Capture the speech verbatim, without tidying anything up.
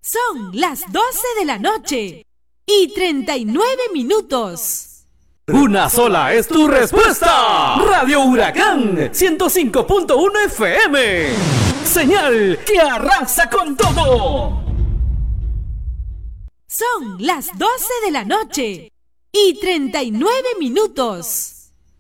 Son las doce de la noche y treinta y nueve minutos. Una sola es tu respuesta. Radio Huracán ciento cinco punto uno F M. Señal que arrasa con todo. Son las doce de la noche y treinta y nueve minutos.